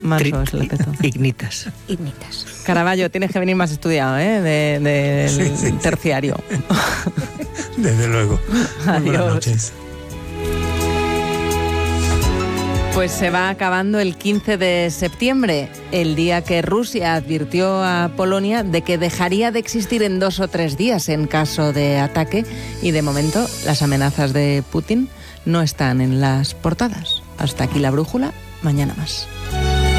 Marzo es el peto. Ignitas. Caravaggio, tienes que venir más estudiado, del terciario. Desde luego. Adiós. Buenas noches. Pues se va acabando el 15 de septiembre, el día que Rusia advirtió a Polonia de que dejaría de existir en 2 o 3 días en caso de ataque, y de momento las amenazas de Putin no están en las portadas. Hasta aquí la brújula, mañana más.